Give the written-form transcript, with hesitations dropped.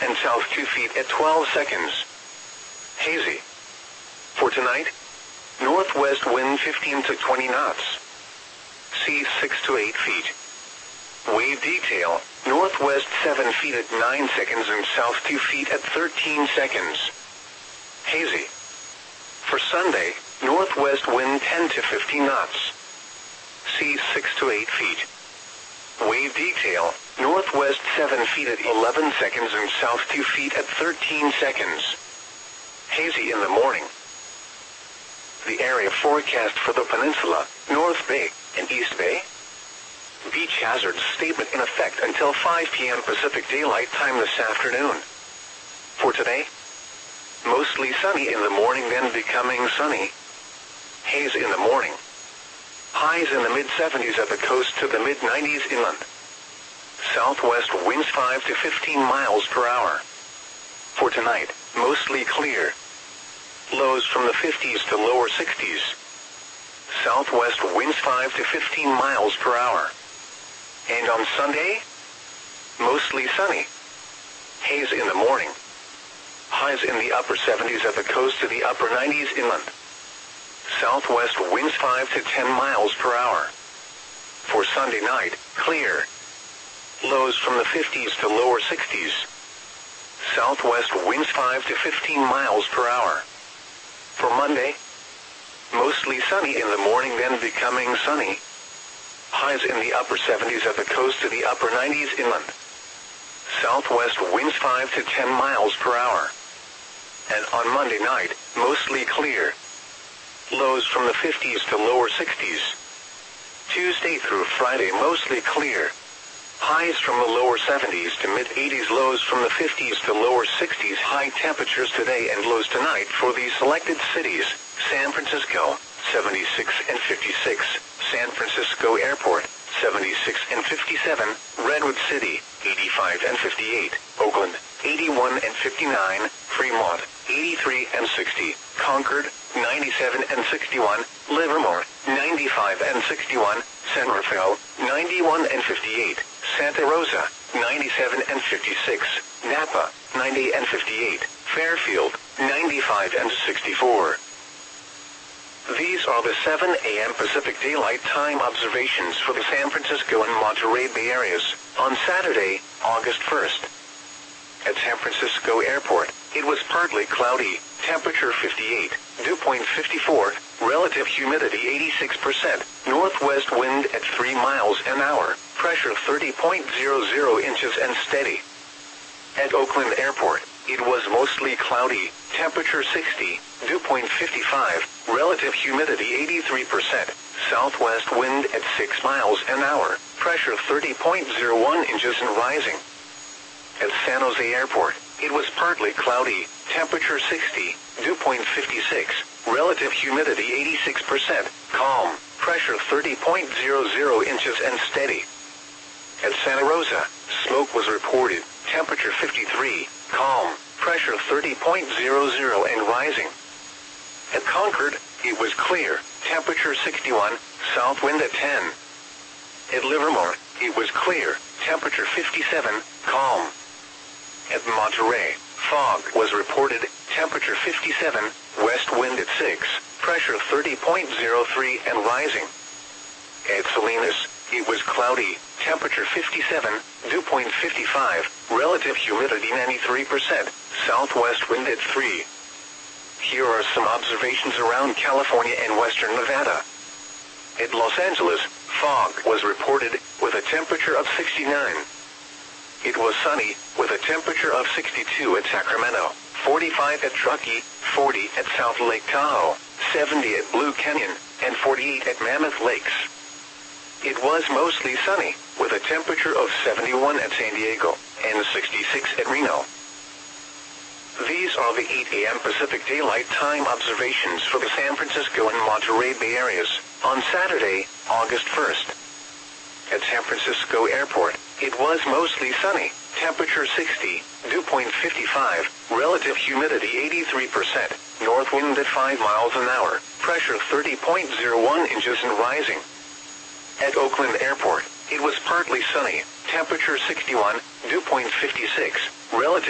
and south 2 feet at 12 seconds. Hazy. For tonight, northwest wind 15 to 20 knots. Sea 6 to 8 feet. Wave detail, northwest 7 feet at 9 seconds and south 2 feet at 13 seconds. Hazy. For Sunday, northwest wind 10 to 15 knots. Sea 6 to 8 feet. Wave detail, northwest 7 feet at 11 seconds and south 2 feet at 13 seconds. Hazy in the morning. The area forecast for the peninsula, North Bay, and East Bay. Beach hazard statement in effect until 5 p.m. Pacific Daylight Time this afternoon. For today, mostly sunny in the morning, then becoming sunny. Haze in the morning. Highs in the mid-70s at the coast to the mid-90s inland. Southwest winds 5 to 15 miles per hour. For tonight, mostly clear. Lows from the 50s to lower 60s. Southwest winds 5 to 15 miles per hour. And on Sunday, mostly sunny. Haze in the morning. Highs in the upper 70s at the coast to the upper 90s inland. Southwest winds 5 to 10 miles per hour. For Sunday night, clear. Lows from the 50s to lower 60s. Southwest winds 5 to 15 miles per hour. For Monday, mostly sunny in the morning, then becoming sunny. Highs in the upper 70s at the coast to the upper 90s inland. Southwest winds 5 to 10 miles per hour. And on Monday night, mostly clear. Lows from the 50s to lower 60s. Tuesday through Friday, mostly clear. Highs from the lower 70s to mid-80s, lows from the 50s to lower 60s. High temperatures today and lows tonight for the selected cities: San Francisco, 76 and 56, San Francisco Airport, 76 and 57, Redwood City, 85 and 58, Oakland, 81 and 59, Fremont, 83 and 60, Concord, 97 and 61, Livermore, 95 and 61, San Rafael, 91 and 58, Santa Rosa, 97 and 56, Napa, 90 and 58, Fairfield, 95 and 64. These are the 7 a.m. Pacific Daylight Time observations for the San Francisco and Monterey Bay areas on Saturday, August 1st. At San Francisco Airport, it was partly cloudy, temperature 58, dew point 54, relative humidity 86%, northwest wind at 3 miles an hour, pressure 30.00 inches and steady. At Oakland Airport, it was mostly cloudy, temperature 60, dew point 55, relative humidity 83%, southwest wind at 6 miles an hour, pressure 30.01 inches and rising. At San Jose Airport, it was partly cloudy, temperature 60, dew point 56, relative humidity 86%, calm, pressure 30.00 inches and steady. At Santa Rosa, smoke was reported, temperature 53, calm, pressure 30.00 and rising. At Concord, it was clear, temperature 61, south wind at 10. At Livermore, it was clear, temperature 57, calm. At Monterey, fog was reported, temperature 57, west wind at 6, pressure 30.03 and rising. At Salinas, it was cloudy, temperature 57, dew point 55, relative humidity 93%, southwest wind at 3. Here are some observations around California and western Nevada. At Los Angeles, fog was reported, with a temperature of 69. It was sunny, with a temperature of 62 at Sacramento, 45 at Truckee, 40 at South Lake Tahoe, 70 at Blue Canyon, and 48 at Mammoth Lakes. It was mostly sunny, with a temperature of 71 at San Diego, and 66 at Reno. These are the 8 a.m. Pacific Daylight Time observations for the San Francisco and Monterey Bay areas on Saturday, August 1st. At San Francisco Airport, it was mostly sunny, temperature 60, dew point 55, relative humidity 83%, north wind at 5 miles an hour, pressure 30.01 inches and rising. At Oakland Airport, it was partly sunny, temperature 61, dew point 56, relative